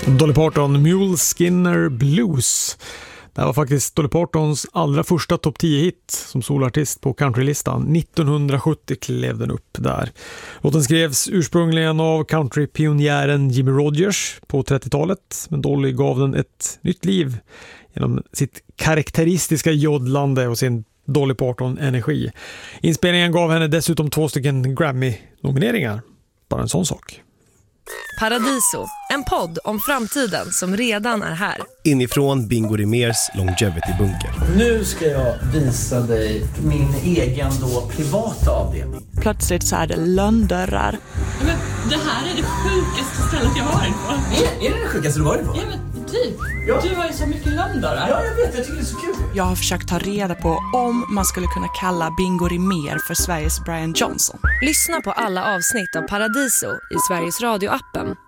Dolly Parton, Mule Skinner Blues. Det här var faktiskt Dolly Partons allra första topp 10-hit som solartist på countrylistan. 1970 klev den upp där. Låten skrevs ursprungligen av countrypionjären Jimmy Rogers på 30-talet, men Dolly gav den ett nytt liv genom sitt karaktäristiska joddlande och sin Dolly Parton-energi. Inspelningen gav henne dessutom 2 Grammy-nomineringar. Bara en sån sak. Paradiso, en podd om framtiden som redan är här. Inifrån Bingo Rimérs Longevity-bunker. Nu ska jag visa dig min egen privata avdelning. Plötsligt så är det lönndörrar. Men det här är det sjukaste stället jag har varit på. Är det sjukaste du varit på? Ja, men typ. Ja. Du har ju så mycket lönndörrar. Ja, jag vet. Jag tycker det är så kul. Jag har försökt ta reda på om man skulle kunna kalla Bingo Rimér för Sveriges Brian Johnson. Lyssna på alla avsnitt av Paradiso i Sveriges Radio-appen